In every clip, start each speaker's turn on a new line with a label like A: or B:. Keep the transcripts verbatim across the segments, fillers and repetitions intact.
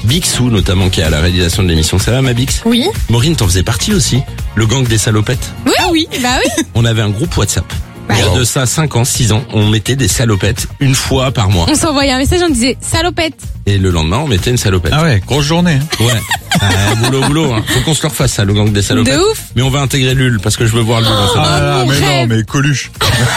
A: Bixou notamment qui est à la réalisation de l'émission. Ça va ma Bix?
B: Oui.
A: Maureen, t'en faisais partie aussi. Le gang des salopettes.
B: Oui, ah oui, bah oui.
A: On avait un groupe WhatsApp.
B: Bah,
A: Il y a de ça cinq ans, six ans, on mettait des salopettes une fois par mois.
B: On s'envoyait un message, on disait salopette.
A: Et le lendemain, on mettait une salopette.
C: Ah ouais, grosse journée. Hein.
A: Ouais. Ah, boulot, boulot. Hein. Faut qu'on se le refasse ça, le gang des salopettes.
B: De ouf.
A: Mais on va intégrer Lul parce que je veux voir Lul.
B: Oh,
C: Ah là,
B: mon
C: mais
B: rêve.
C: non, mais Coluche.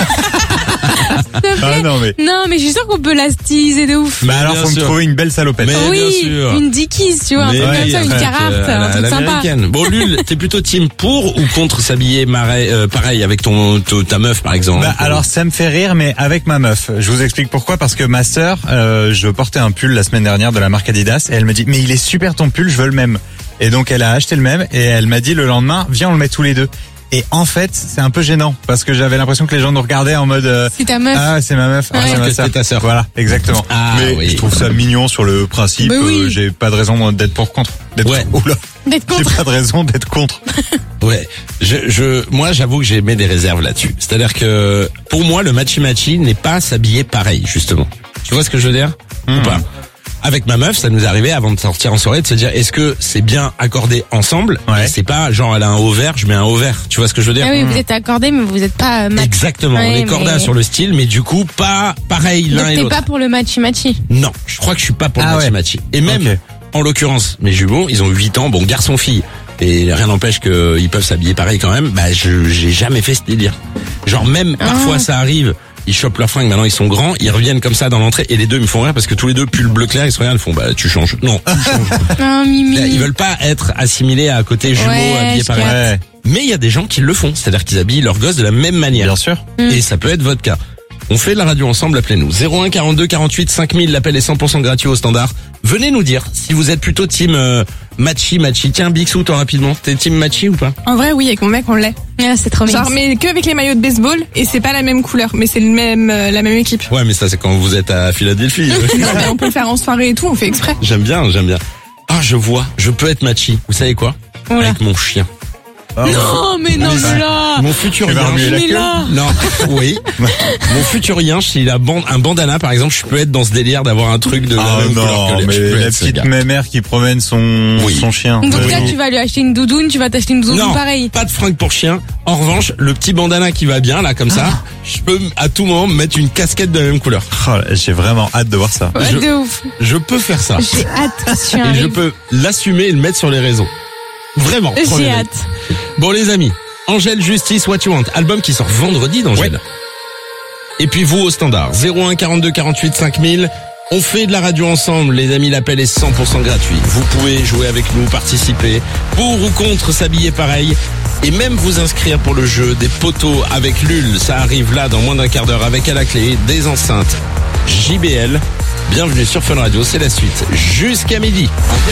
B: S'il te plaît.
C: Ah non, mais.
B: Non, mais je suis sûre qu'on peut la styliser de ouf.
C: Bah alors,
A: Bien
C: faut me
A: sûr.
C: trouver une belle salopette.
A: Mais-
B: oui,
A: bien sûr.
B: une Dickies, tu vois, un
A: Mais
B: truc comme
A: oui,
B: ça, une
A: enfin,
B: Carhartt,
A: euh,
B: un truc
A: à
B: sympa.
A: l'américaine. Bon, Lul, t'es plutôt team pour ou contre s'habiller marais, euh, pareil avec ton, ton- ta meuf par exemple?
C: Bah, alors ça me fait rire, mais avec ma meuf. Je vous explique pourquoi. Parce que ma sœur, euh, je portais un pull la semaine dernière de la marque Adidas et elle me dit mais il est super ton pull, je veux le même. Et donc elle a acheté le même et elle m'a dit le lendemain viens on le met tous les deux. Et en fait c'est un peu gênant parce que j'avais l'impression que les gens nous regardaient en mode euh,
B: C'est ta meuf.
C: ah c'est ma meuf, ah,
B: Ouais.
C: c'est ma
A: Que
C: sœur.
A: c'est ta sœur.
C: Voilà exactement.
A: Ah,
C: mais
A: oui.
C: je trouve ça mignon sur le principe.
B: Bah oui.
C: euh, j'ai pas de raison d'être pour contre. D'être
A: Ouais.
C: Oula.
B: D'être
C: J'ai
B: contre.
C: pas de raison d'être contre.
A: Ouais, je, je, moi j'avoue que j'ai mis des réserves là-dessus. C'est-à-dire que pour moi le matchy-matchy n'est pas s'habiller pareil justement. Tu vois ce que je veux dire ou pas? Avec ma meuf, ça nous arrivait avant de sortir en soirée de se dire est-ce que c'est bien accordé ensemble?
C: Ouais.
A: Et c'est pas genre elle a un haut vert, je mets un haut vert. Tu vois ce que je veux dire?
B: Ah oui, vous êtes accordés, mais vous êtes pas euh, match.
A: Exactement, on
B: Ouais,
A: est corda
B: mais-
A: sur le style, mais du coup pas pareil l'un
B: Donc
A: et
B: t'es
A: l'autre.
B: pas pour le matchy-matchy.
A: Non, je crois que je suis pas pour
C: Ah
A: le
C: ouais.
A: matchy-matchy. Et même,
C: Ok.
A: en l'occurrence, mes jumeaux, ils ont huit ans, bon garçon-fille. Et rien n'empêche qu'ils peuvent s'habiller pareil quand même. Bah, je j'ai jamais fait ce délire. Genre même parfois ça arrive, ils chopent leurs fringues, maintenant ils sont grands, ils reviennent comme ça dans l'entrée et les deux ils me font rire parce que tous les deux pull bleu clair, ils se regardent, ils font bah tu changes. Non, tu changes.
B: Ah, Mimi.
A: Là, ils veulent pas être assimilés à côté jumeaux
B: Ouais,
A: habillés
B: je
A: pareil.
B: capte.
C: Ouais,
A: Mais il y a des gens qui le font, c'est-à-dire qu'ils habillent leurs gosses de la même manière.
C: bien sûr.
A: Et ça peut être votre cas. On fait la radio ensemble, appelez-nous. zéro un quarante-deux quarante-huit cinq mille, l'appel est cent pour cent gratuit au standard. Venez nous dire si vous êtes plutôt team euh, matchy, matchy. Tiens, Bixou, toi rapidement, t'es team matchy ou pas?
D: En vrai, oui, avec mon mec, on l'est.
B: Ah, c'est trop
D: Genre,
B: mignon.
D: mais que avec les maillots de baseball, et c'est pas la même couleur, mais c'est le même, euh, la même équipe.
A: Ouais, mais ça c'est quand vous êtes à Philadelphie.
D: Non, mais on peut le faire en soirée et tout, on fait exprès.
A: J'aime bien, j'aime bien. Ah, je vois, je peux être matchy. Vous savez quoi?
B: Oula.
A: Avec mon chien.
B: Non, mais non, mais là.
A: Mon futur
C: Tu vas remuer la
B: Mais
C: queue.
B: là.
A: Non, oui. Mon futur yinche, s'il a ban- un bandana par exemple, je peux être dans ce délire d'avoir un truc de la
C: Ah
A: même couleur que
C: non,
A: les-
C: mais
A: je peux
C: la
A: être ce
C: petite
A: gars.
C: mémère qui promène son
A: Oui.
C: son chien.
B: Donc
C: Oui.
B: là, tu vas lui acheter une doudoune, tu vas t'acheter une doudoune
A: Non,
B: pareil.
A: pas de fringues pour chien. En revanche, le petit bandana qui va bien là comme ça, je peux à tout moment mettre une casquette de la même couleur.
C: Oh là, j'ai vraiment hâte de voir ça.
B: Ouais,
A: je-
B: de ouf.
A: Je peux faire ça.
B: J'ai hâte que tu
A: Et je
B: arrives.
A: peux l'assumer et le mettre sur les réseaux. Vraiment.
B: J'ai
A: premier
B: hâte.
A: degré. Bon les amis, Angèle Justice What You Want, album qui sort vendredi d'Angèle. Et puis vous au standard, zéro un quarante-deux quarante-huit cinq mille. On fait de la radio ensemble, les amis, l'appel est cent pour cent gratuit. Vous pouvez jouer avec nous, participer, pour ou contre s'habiller pareil, et même vous inscrire pour le jeu des poteaux avec Lul. Ça arrive là dans moins d'un quart d'heure avec à la clé des enceintes J B L. Bienvenue sur Fun Radio, c'est la suite jusqu'à midi.